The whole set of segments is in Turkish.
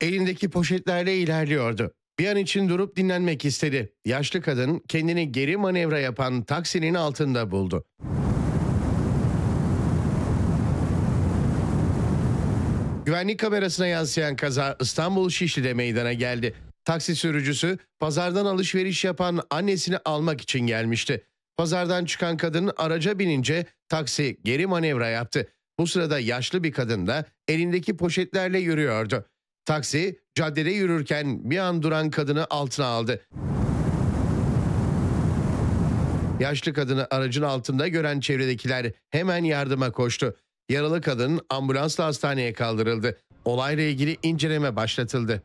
elindeki poşetlerle ilerliyordu. Bir an için durup dinlenmek istedi. Yaşlı kadın kendini geri manevra yapan taksinin altında buldu. Güvenlik kamerasına yansıyan kaza İstanbul Şişli'de meydana geldi. Taksi sürücüsü pazardan alışveriş yapan annesini almak için gelmişti. Pazardan çıkan kadın araca binince taksi geri manevra yaptı. Bu sırada yaşlı bir kadın da elindeki poşetlerle yürüyordu. Taksi caddede yürürken bir an duran kadını altına aldı. Yaşlı kadını aracın altında gören çevredekiler hemen yardıma koştu. Yaralı kadın ambulansla hastaneye kaldırıldı. Olayla ilgili inceleme başlatıldı.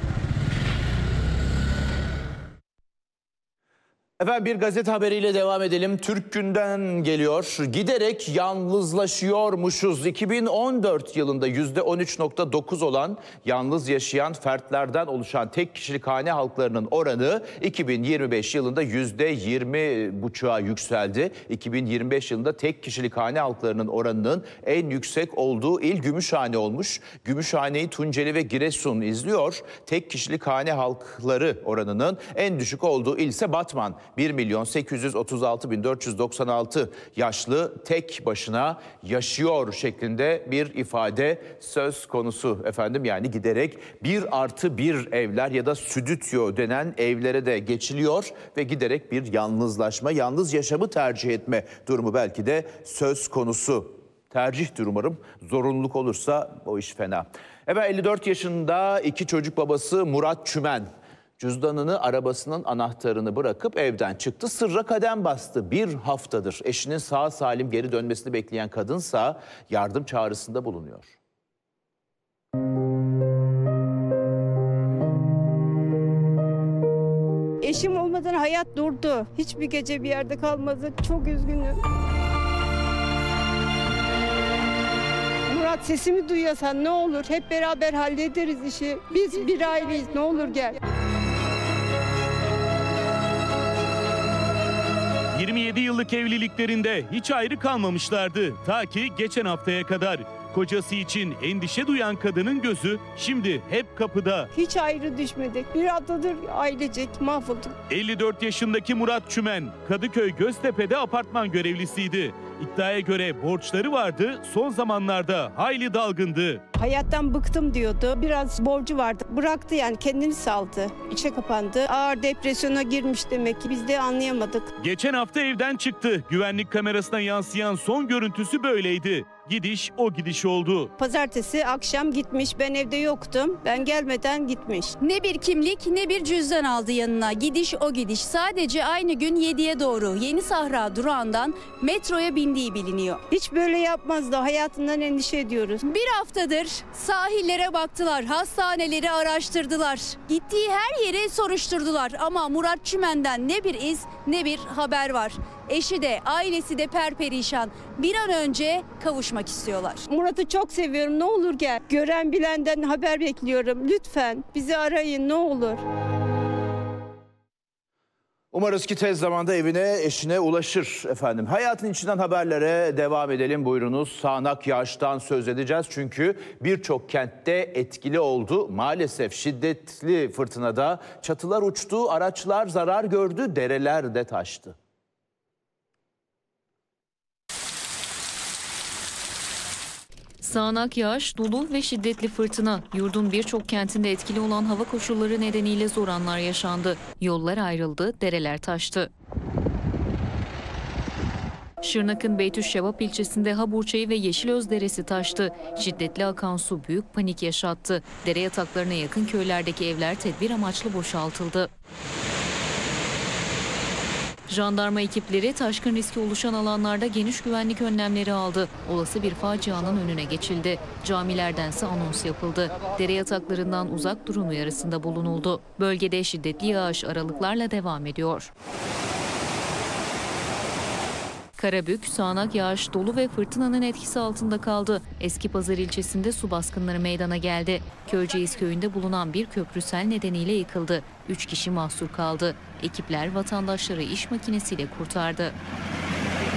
Efendim bir gazete haberiyle devam edelim. Türk Gün'den geliyor. Giderek yalnızlaşıyormuşuz. 2014 yılında %13.9 olan yalnız yaşayan fertlerden oluşan tek kişilik hane halklarının oranı 2025 yılında %20,5'a yükseldi. 2025 yılında tek kişilik hane halklarının oranının en yüksek olduğu il Gümüşhane olmuş. Gümüşhane'yi Tunceli ve Giresun izliyor. Tek kişilik hane halkları oranının en düşük olduğu il ise Batman. 1.836.496 yaşlı tek başına yaşıyor şeklinde bir ifade söz konusu efendim. Yani giderek 1+1 evler ya da stüdyo denen evlere de geçiliyor ve giderek bir yalnızlaşma, yalnız yaşamı tercih etme durumu belki de söz konusu. Tercihtir umarım. Zorunluluk olursa o iş fena. 54 yaşında iki çocuk babası Murat Çümen cüzdanını, arabasının anahtarını bırakıp evden çıktı. Sırra kadem bastı. Bir haftadır eşinin sağ salim geri dönmesini bekleyen kadınsa yardım çağrısında bulunuyor. Eşim olmadan hayat durdu. Hiçbir gece bir yerde kalmadı. Çok üzgünüm. Murat, sesimi duyuyorsan ne olur hep beraber hallederiz işi. Biz bir aileyiz, ne olur gel. 27 yıllık evliliklerinde hiç ayrı kalmamışlardı. Ta ki geçen haftaya kadar. Kocası için endişe duyan kadının gözü şimdi hep kapıda. Hiç ayrı düşmedik. Bir haftadır ailecek mahvolduk. 54 yaşındaki Murat Çümen, Kadıköy Göztepe'de apartman görevlisiydi. İddiaya göre borçları vardı, son zamanlarda hayli dalgındı. Hayattan bıktım diyordu. Biraz borcu vardı. Bıraktı yani, kendini saldı. İçe kapandı. Ağır depresyona girmiş demek ki, biz de anlayamadık. Geçen hafta evden çıktı. Güvenlik kamerasına yansıyan son görüntüsü böyleydi. Gidiş o gidiş oldu. Pazartesi akşam gitmiş. Ben evde yoktum. Ben gelmeden gitmiş. Ne bir kimlik ne bir cüzdan aldı yanına. Gidiş o gidiş. Sadece aynı gün 7'ye doğru Yeni Sahra durağından metroya bindiği biliniyor. Hiç böyle yapmazdı. Hayatından endişe ediyoruz. Bir haftadır sahillere baktılar, hastaneleri araştırdılar. Gittiği her yeri soruşturdular ama Murat Çümen'den ne bir iz ne bir haber var. Eşi de ailesi de perperişan. Bir an önce kavuşmak istiyorlar. Murat'ı çok seviyorum, ne olur gel. Gören bilenden haber bekliyorum. Lütfen bizi arayın, ne olur. Umarız ki tez zamanda evine, eşine ulaşır efendim. Hayatın içinden haberlere devam edelim, buyurunuz. Sağanak yağıştan söz edeceğiz çünkü birçok kentte etkili oldu. Maalesef şiddetli fırtınada çatılar uçtu, araçlar zarar gördü, dereler de taştı. Sağanak yağış, dolu ve şiddetli fırtına. Yurdun birçok kentinde etkili olan hava koşulları nedeniyle zor anlar yaşandı. Yollar ayrıldı, dereler taştı. Şırnak'ın Beytüşşevap ilçesinde Haburçayı ve Yeşilöz Deresi taştı. Şiddetli akan su büyük panik yaşattı. Dere yataklarına yakın köylerdeki evler tedbir amaçlı boşaltıldı. Jandarma ekipleri taşkın riski oluşan alanlarda geniş güvenlik önlemleri aldı. Olası bir facianın önüne geçildi. Camilerdense anons yapıldı. Dere yataklarından uzak durun uyarısında bulunuldu. Bölgede şiddetli yağış aralıklarla devam ediyor. Karabük, sağanak yağış, dolu ve fırtınanın etkisi altında kaldı. Eskipazarı ilçesinde su baskınları meydana geldi. Köyceğiz köyünde bulunan bir köprü sel nedeniyle yıkıldı. 3 kişi mahsur kaldı. Ekipler vatandaşları iş makinesiyle kurtardı.